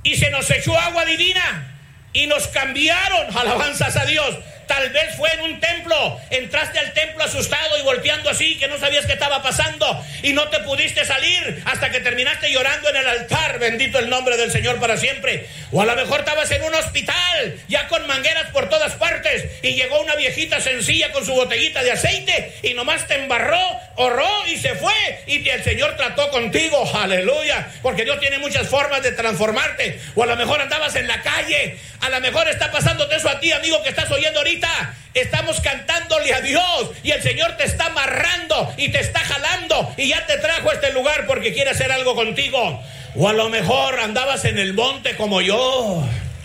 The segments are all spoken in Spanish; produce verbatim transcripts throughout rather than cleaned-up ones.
y se nos echó agua divina y nos cambiaron. Alabanzas a Dios. Tal vez fue en un templo, entraste al templo asustado y volteando así, que no sabías qué estaba pasando y no te pudiste salir hasta que terminaste llorando en el altar. Bendito el nombre del Señor para siempre. O a lo mejor estabas en un hospital ya con mangueras por todas partes y llegó una viejita sencilla con su botellita de aceite y nomás te embarró, oró y se fue, y te, el Señor trató contigo. Aleluya, porque Dios tiene muchas formas de transformarte. O a lo mejor andabas en la calle, a lo mejor está pasándote eso a ti, amigo, que estás oyendo ahorita. Estamos cantándole a Dios y el Señor te está amarrando y te está jalando y ya te trajo a este lugar porque quiere hacer algo contigo. O a lo mejor andabas en el monte como yo.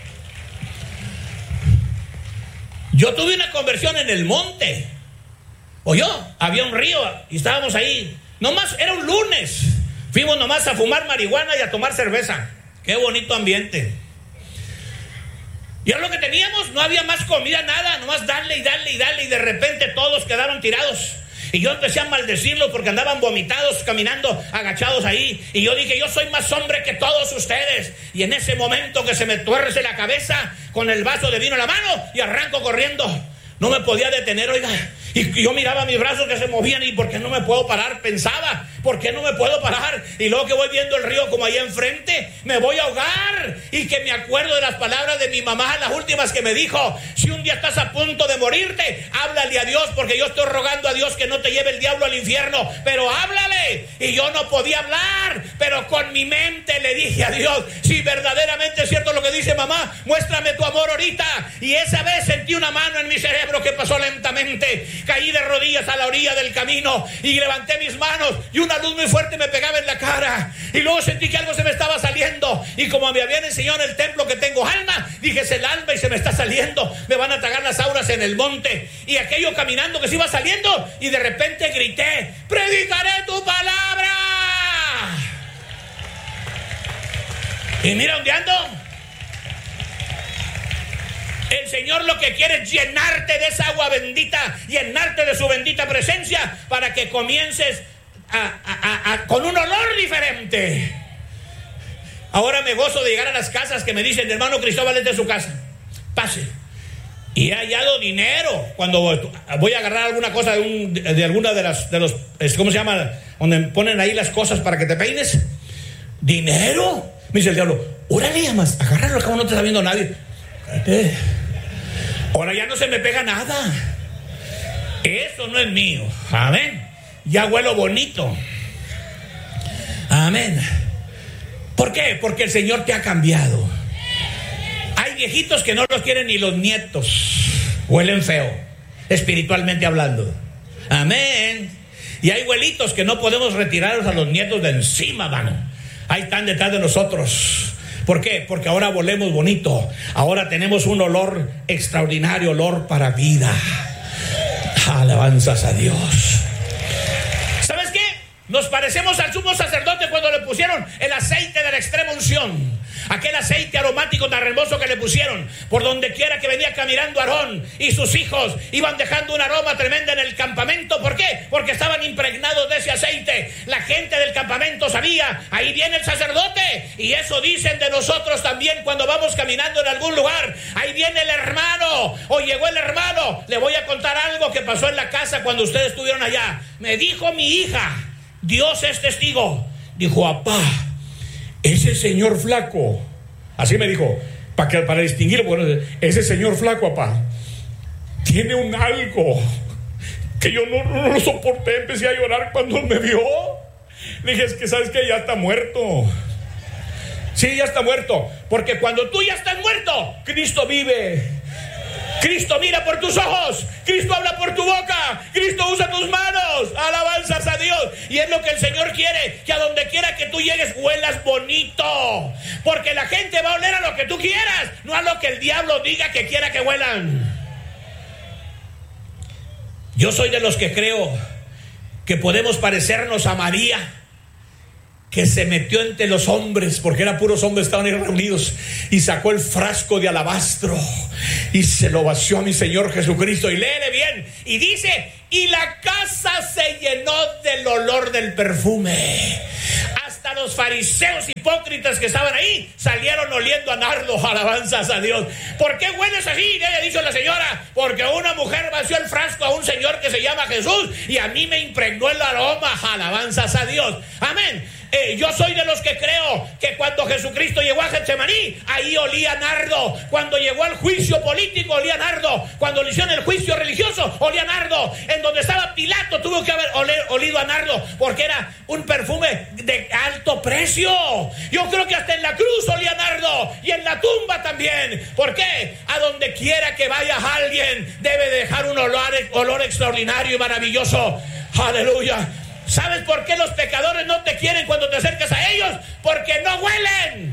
Yo tuve una conversión en el monte. O yo, había un río y estábamos ahí. Nomás era un lunes. Fuimos nomás a fumar marihuana y a tomar cerveza. Qué bonito ambiente. Y a lo que teníamos, no había más comida, nada, nomás darle y darle y darle, y de repente todos quedaron tirados. Y yo empecé a maldecirlos porque andaban vomitados, caminando, agachados ahí. Y yo dije, yo soy más hombre que todos ustedes. Y en ese momento que se me tuerce la cabeza con el vaso de vino en la mano y arranco corriendo. No me podía detener, oiga. Y yo miraba mis brazos que se movían y ¿por qué no me puedo parar? Pensaba, ¿por qué no me puedo parar? Y luego que voy viendo el río como allá enfrente, me voy a ahogar. Y que me acuerdo de las palabras de mi mamá, las últimas que me dijo: si un día estás a punto de morirte, háblale a Dios, porque yo estoy rogando a Dios que no te lleve el diablo al infierno, pero háblale. Y yo no podía hablar, pero con mi mente le dije a Dios: si verdaderamente es cierto lo que dice mamá, muéstrame tu amor ahorita. Y esa vez sentí una mano en mi cerebro que pasó lentamente. Caí de rodillas a la orilla del camino y levanté mis manos y una luz muy fuerte me pegaba en la cara. Y luego sentí que algo se me estaba saliendo. Y como me habían enseñado en el templo que tengo alma, dije: es el alma y se me está saliendo. Me van a tragar las auras en el monte. Y aquello caminando que se iba saliendo, y de repente grité: predicaré tu palabra. Y mira dónde ando. El Señor lo que quiere es llenarte de esa agua bendita, llenarte de su bendita presencia, para que comiences a, a, a, con un olor diferente. Ahora me gozo de llegar a las casas que me dicen: hermano Cristóbal, es de su casa, pase. Y he hallado dinero cuando voy a agarrar alguna cosa de, un, de alguna de las de los, ¿cómo se llama? Donde ponen ahí las cosas para que te peines. Dinero. Me dice el diablo: órale, más, agárralo, acá no te está viendo nadie. Ahora ya no se me pega nada. Eso no es mío. Amén. Ya huelo bonito. Amén. ¿Por qué? Porque el Señor te ha cambiado. Hay viejitos que no los quieren ni los nietos. Huelen feo, espiritualmente hablando. Amén. Y hay abuelitos que no podemos retirarlos a los nietos de encima, mano. Ahí están detrás de nosotros. ¿Por qué? Porque ahora volemos bonito. Ahora tenemos un olor extraordinario, olor para vida. Alabanzas a Dios. ¿Sabes qué? Nos parecemos al sumo sacerdote cuando le pusieron el aceite de la extrema unción. Aquel aceite aromático tan hermoso que le pusieron. Por donde quiera que venía caminando Aarón y sus hijos, iban dejando un aroma tremenda en el campamento. ¿Por qué? Porque estaban impregnados de ese aceite. La gente del campamento sabía: ahí viene el sacerdote. Y eso dicen de nosotros también cuando vamos caminando en algún lugar: ahí viene el hermano, o llegó el hermano. Le voy a contar algo que pasó en la casa cuando ustedes estuvieron allá. Me dijo mi hija, Dios es testigo, dijo: apá, ese señor flaco, así me dijo, para, que, para distinguirlo, bueno, ese señor flaco, apá, tiene un algo que yo no, no lo soporté. Empecé a llorar cuando me vio. Le dije: es que sabes que ya está muerto. Sí, ya está muerto, porque cuando tú ya estás muerto, Cristo vive. Cristo mira por tus ojos, Cristo habla por tu boca, Cristo usa tus manos. Alabanzas a Dios. Y es lo que el Señor quiere, que a donde quiera que tú llegues huelas bonito, porque la gente va a oler a lo que tú quieras, no a lo que el diablo diga que quiera que huelan. Yo soy de los que creo que podemos parecernos a María, que se metió entre los hombres, porque eran puros hombres, estaban ahí reunidos, y sacó el frasco de alabastro y se lo vació a mi Señor Jesucristo. Y léele bien, y dice: y la casa se llenó del olor del perfume. Hasta los fariseos hipócritas que estaban ahí salieron oliendo a nardo. Alabanzas a Dios. ¿Por qué hueles así? Le ha dicho la señora: porque una mujer vació el frasco a un señor que se llama Jesús y a mí me impregnó el aroma. Alabanzas a Dios. Amén. Eh, yo soy de los que creo que cuando Jesucristo llegó a Getsemaní, ahí olía nardo. Cuando llegó al juicio político, olía nardo. Cuando le hicieron el juicio religioso, olía nardo. En donde estaba Pilato, tuvo que haber oler, olido a nardo, porque era un perfume de alto precio. Yo creo que hasta en la cruz olía nardo, y en la tumba también. ¿Por qué? A donde quiera que vaya alguien, debe dejar un olor, olor extraordinario y maravilloso. Aleluya. ¿Sabes por qué los pecadores no te quieren cuando te acercas a ellos? Porque no huelen.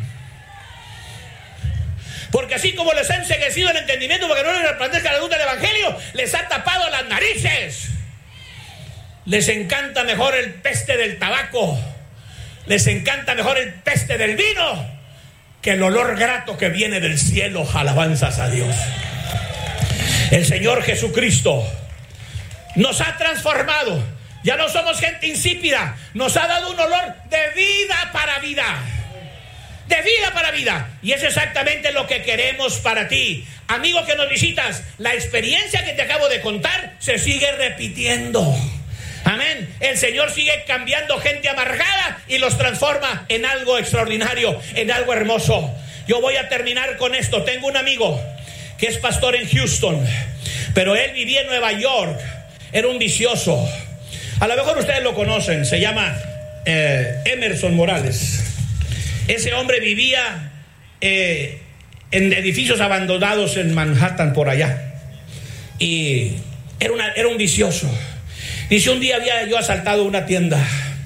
Porque así como les ha enceguecido el entendimiento para que no les resplandezca la luz del evangelio, les ha tapado las narices. Les encanta mejor el peste del tabaco, les encanta mejor el peste del vino que el olor grato que viene del cielo. Alabanzas a Dios. El Señor Jesucristo nos ha transformado. Ya no somos gente insípida. Nos ha dado un olor de vida para vida. De vida para vida. Y es exactamente lo que queremos para ti. Amigo que nos visitas, la experiencia que te acabo de contar se sigue repitiendo. Amén. El Señor sigue cambiando gente amargada y los transforma en algo extraordinario, en algo hermoso. Yo voy a terminar con esto. Tengo un amigo que es pastor en Houston, pero él vivía en Nueva York. Era un vicioso. A lo mejor ustedes lo conocen. Se llama eh, Emerson Morales. Ese hombre vivía eh, en edificios abandonados en Manhattan, por allá. Y era, una, era un vicioso. Dice: un día había yo asaltado una tienda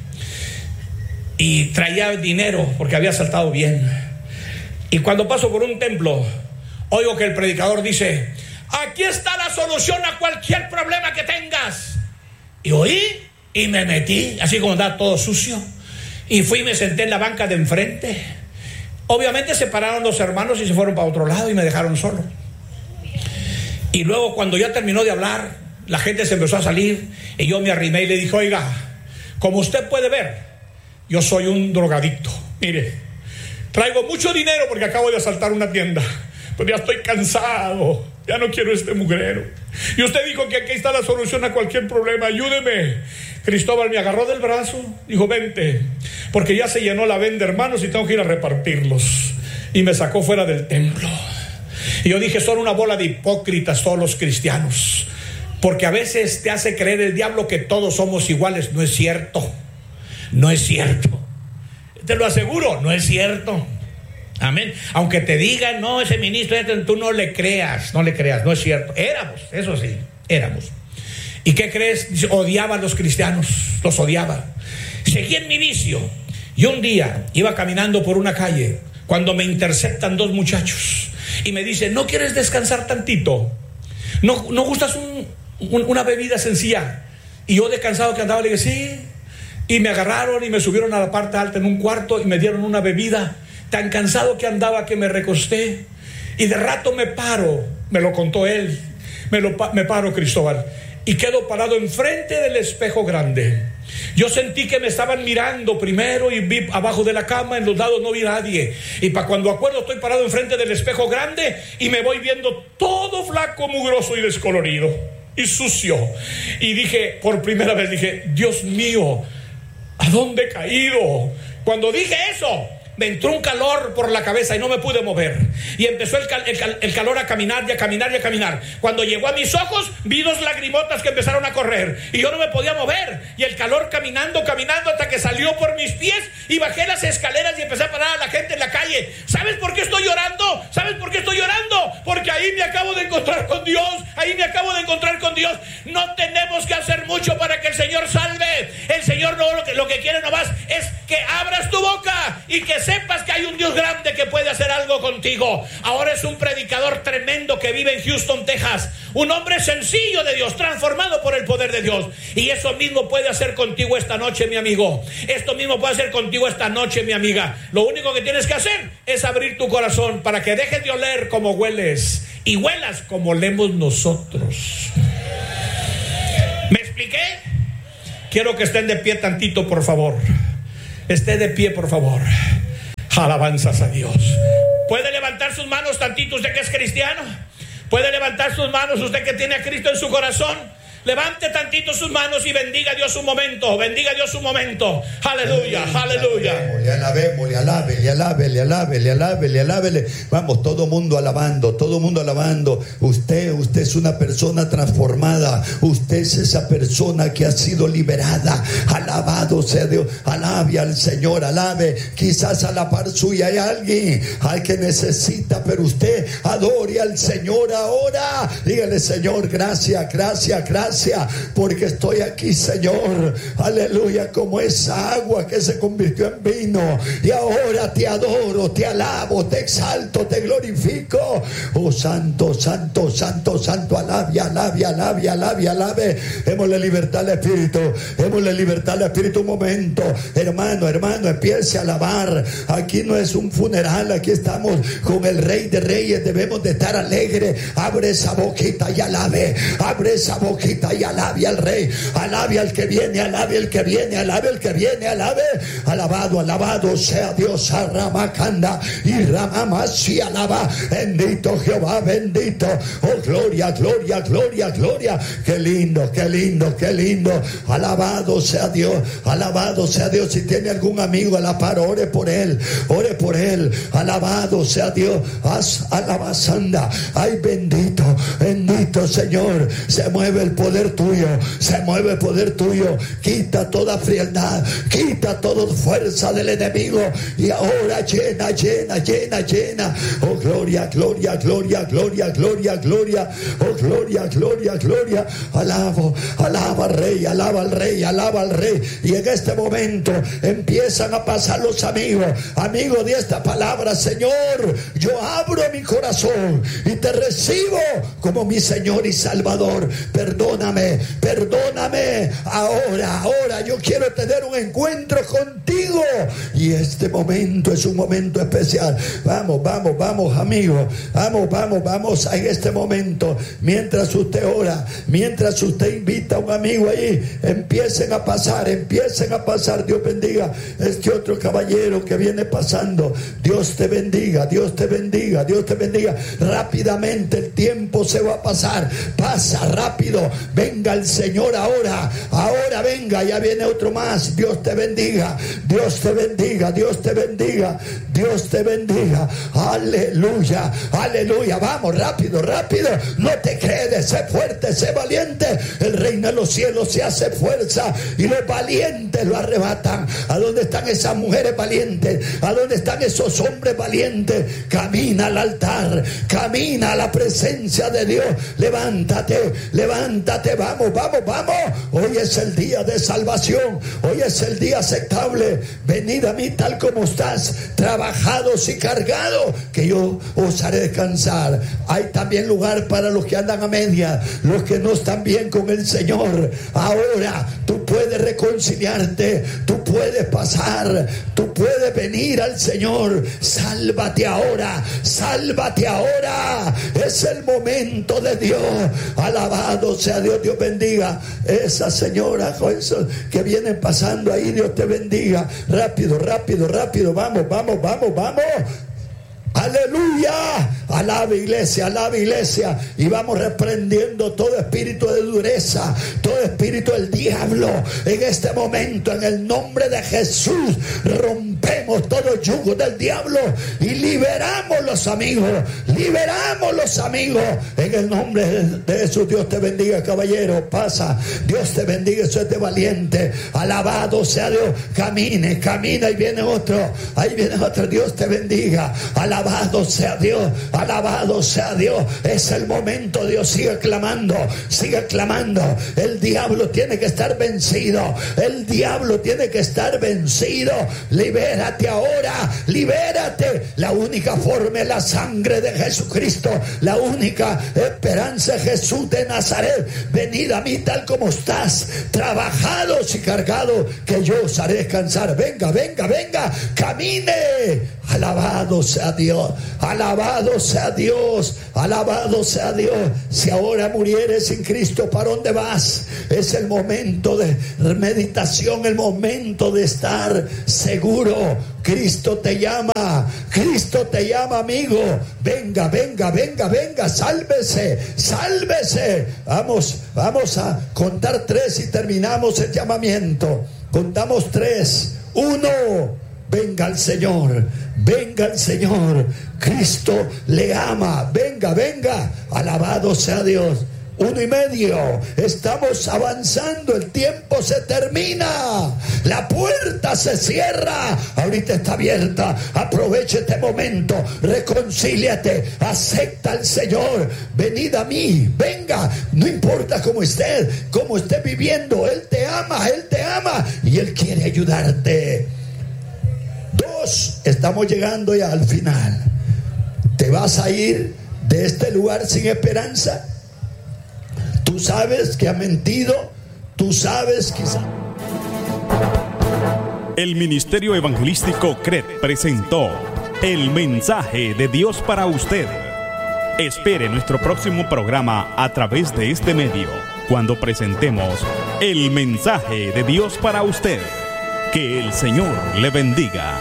y traía dinero porque había asaltado bien. Y cuando paso por un templo, oigo que el predicador dice: aquí está la solución a cualquier problema que tengas. Y oí y me metí, así como estaba todo sucio, y fui y me senté en la banca de enfrente. Obviamente se pararon los hermanos y se fueron para otro lado y me dejaron solo. Y luego, cuando ya terminó de hablar, la gente se empezó a salir y yo me arrimé y le dije: oiga, como usted puede ver, yo soy un drogadicto. Mire, traigo mucho dinero porque acabo de asaltar una tienda, pero ya estoy cansado, ya no quiero este mugrero. Y usted dijo que aquí está la solución a cualquier problema, ayúdeme. Cristóbal me agarró del brazo, dijo: vente, porque ya se llenó la venda, hermanos, y tengo que ir a repartirlos. Y me sacó fuera del templo. Y yo dije: son una bola de hipócritas todos los cristianos, porque a veces te hace creer el diablo que todos somos iguales. No es cierto, no es cierto, te lo aseguro, no es cierto. Amén. Aunque te digan: no, ese ministro, tú no le creas, no le creas, no es cierto. Éramos, eso sí, éramos. ¿Y qué crees? Odiaba a los cristianos, los odiaba. Seguí en mi vicio. Y un día iba caminando por una calle cuando me interceptan dos muchachos y me dicen: ¿no quieres descansar tantito? ¿No, no gustas un, un, una bebida sencilla? Y yo, de cansado que andaba, le dije: sí. Y me agarraron y me subieron a la parte alta en un cuarto y me dieron una bebida. Tan cansado que andaba que me recosté y de rato me paro. Me lo contó él. Me, lo, me paro, Cristóbal, y quedo parado enfrente del espejo grande. Yo sentí que me estaban mirando primero y vi abajo de la cama, en los lados no vi a nadie. Y para cuando acuerdo, estoy parado enfrente del espejo grande y me voy viendo todo flaco, mugroso y descolorido y sucio. Y dije, por primera vez dije: Dios mío, ¿a dónde he caído? Cuando dije eso, me entró un calor por la cabeza y no me pude mover. Y empezó el, cal, el, cal, el calor a caminar y a caminar y a caminar. Cuando llegó a mis ojos, vi dos lagrimotas que empezaron a correr. Y yo no me podía mover. Y el calor caminando, caminando hasta que salió por mis pies. Y bajé las escaleras y empecé a parar a la gente en la calle. ¿Sabes por qué estoy llorando? ¿Sabes por qué estoy llorando? Porque ahí me acabo de encontrar con Dios. Ahí me acabo de encontrar con Dios. No tenemos que hacer mucho para que el Señor salve. El Señor no, lo que, lo que quiere nomás es que abras tu boca y que sepas que hay un Dios grande que puede hacer algo contigo. Ahora es un predicador tremendo que vive en Houston, Texas. Un hombre sencillo de Dios, transformado por el poder de Dios. Y eso mismo puede hacer contigo esta noche, mi amigo. Esto mismo puede hacer contigo esta noche, mi amiga. Lo único que tienes que hacer es abrir tu corazón para que dejes de oler como hueles y huelas como olemos nosotros. ¿Me expliqué? Quiero que estén de pie tantito, por favor. Esté de pie, por favor. Alabanzas a Dios. ¿Puede levantar sus manos tantito usted que es cristiano? ¿Puede levantar sus manos usted que tiene a Cristo en su corazón? Levante tantito sus manos y bendiga a Dios un momento. Bendiga a Dios un momento. Aleluya, aleluya. Le alabemos, le alabe, le alabe, le alabe, le alabe, le alabe. Vamos, todo mundo alabando, todo mundo alabando. Usted, usted es una persona transformada. Usted es esa persona que ha sido liberada. Alabado sea Dios. Alabe al Señor, alabe. Quizás a la par suya hay alguien al que necesita, pero usted adore al Señor ahora. Dígale: Señor, gracias, gracias, gracias. Porque estoy aquí, Señor, aleluya, como esa agua que se convirtió en vino, y ahora te adoro, te alabo, te exalto, te glorifico. Oh, santo, santo, santo, santo, alabe, alabe, alabe, alabe, alabe. Démosle libertad al Espíritu, démosle libertad al Espíritu. Un momento, hermano, hermano, empiece a alabar. Aquí no es un funeral, aquí estamos con el Rey de Reyes, debemos de estar alegres. Abre esa boquita y alabe, abre esa boquita y alabe al Rey, alabe al que viene, alabe al que viene, alabe al que viene, alabe. Alabado, alabado sea Dios. Ramacanda y Ramamasi, alaba. Bendito Jehová, bendito. Oh, gloria, gloria, gloria, gloria. Qué lindo, qué lindo, qué lindo. Alabado sea Dios, alabado sea Dios. Si tiene algún amigo a la par, ore por él, ore por él. Alabado sea Dios. Haz alabazanda. Ay, bendito, bendito Señor. Se mueve el poder tuyo, se mueve el poder tuyo. Quita toda frialdad, quita toda fuerza del enemigo, y ahora llena, llena, llena, llena. Oh, gloria, gloria, gloria, gloria, gloria, gloria. Oh, gloria, gloria, gloria. Alabo, alaba al Rey, alaba al Rey, alaba al Rey. Y en este momento empiezan a pasar los amigos, amigos de esta palabra. Señor, yo abro mi corazón y te recibo como mi Señor y Salvador. Perdóname, perdóname. Ahora, ahora yo quiero tener un encuentro contigo. Y este momento es un momento especial. Vamos, vamos, vamos, amigos. Vamos, vamos, vamos en este momento. Mientras usted ora, mientras usted invita a un amigo ahí, empiecen a pasar, empiecen a pasar. Dios bendiga este otro caballero que viene pasando. Dios te bendiga, Dios te bendiga, Dios te bendiga. Rápidamente el tiempo se va a pasar. Pasa rápido. Venga el Señor ahora, ahora venga, ya viene otro más. Dios te bendiga, Dios te bendiga, Dios te bendiga, Dios te bendiga. Aleluya, aleluya. Vamos, rápido, rápido. No te quedes, sé fuerte, sé valiente. El reino de los cielos se hace fuerza y los valientes lo arrebatan. ¿A dónde están esas mujeres valientes? ¿A dónde están esos hombres valientes? Camina al altar, camina a la presencia de Dios. Levántate, levántate. Vamos, vamos, vamos. Hoy es el día de salvación. Hoy es el día aceptable. Venid a mí tal como estás, trabajados y cargados, que yo os haré descansar. Hay también lugar para los que andan a media, los que no están bien con el Señor. Ahora tú puedes reconciliarte, tú puedes pasar, tú puedes venir al Señor. Sálvate ahora, sálvate ahora. Es el momento de Dios. Alabado sea Dios. Dios bendiga esa señora que vienen pasando ahí. Dios te bendiga. Rápido, rápido, rápido. Vamos, vamos, vamos, vamos. Aleluya. Alaba iglesia, alaba iglesia. Y vamos reprendiendo todo espíritu de dureza, todo espíritu del diablo. En este momento, en el nombre de Jesús, rompemos todo yugo del diablo y liberamos los amigos, liberamos los amigos. En el nombre de Jesús. Dios te bendiga, caballero. Pasa. Dios te bendiga, eso es de valiente. Alabado sea Dios. Camine, camina. Y viene otro, ahí viene otro. Dios te bendiga. Alabado sea Dios, alabado sea Dios. Es el momento. Dios sigue clamando, sigue clamando. El diablo tiene que estar vencido, el diablo tiene que estar vencido. Libérate ahora, libérate. La única forma es la sangre de Jesucristo, la única esperanza es Jesús de Nazaret. Venid a mí tal como estás, trabajados y cargados, que yo os haré descansar. Venga, venga, venga, camine. Alabado sea Dios, alabado sea Dios, alabado sea Dios. Si ahora murieres en Cristo, ¿para dónde vas? Es el momento de meditación, el momento de estar seguro. Cristo te llama, Cristo te llama, amigo. Venga, venga, venga, venga, sálvese, sálvese. Vamos, vamos a contar tres y terminamos el llamamiento. Contamos tres. Uno. Venga el Señor, venga el Señor. Cristo le ama. Venga, venga. Alabado sea Dios. Uno y medio. Estamos avanzando. El tiempo se termina. La puerta se cierra. Ahorita está abierta. Aprovecha este momento. Reconcíliate. Acepta al Señor. Venid a mí. Venga. No importa cómo estés, cómo estés viviendo. Él te ama. Él te ama. Y Él quiere ayudarte. Dos. Estamos llegando ya al final. ¿Te vas a ir de este lugar sin esperanza? Tú sabes que ha mentido, tú sabes que... El Ministerio Evangelístico C R E T presentó el mensaje de Dios para usted. Espere nuestro próximo programa a través de este medio, cuando presentemos el mensaje de Dios para usted. Que el Señor le bendiga.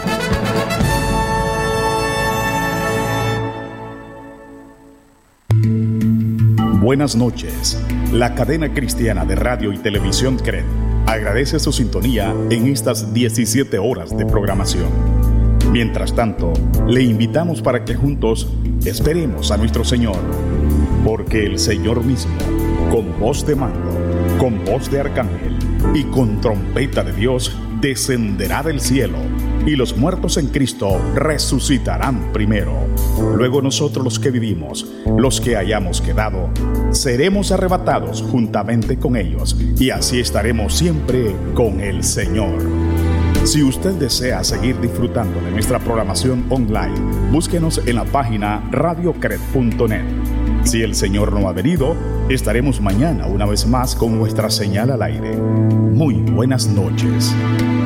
Buenas noches. La cadena cristiana de radio y televisión C R E T agradece su sintonía en estas diecisiete horas de programación. Mientras tanto, le invitamos para que juntos esperemos a nuestro Señor, porque el Señor mismo, con voz de mando, con voz de arcángel y con trompeta de Dios, descenderá del cielo, y los muertos en Cristo resucitarán primero. Luego nosotros, los que vivimos, los que hayamos quedado, seremos arrebatados juntamente con ellos, y así estaremos siempre con el Señor. Si usted desea seguir disfrutando de nuestra programación online, búsquenos en la página radio cret punto net. Si el Señor no ha venido, estaremos mañana una vez más con nuestra señal al aire. Muy buenas noches.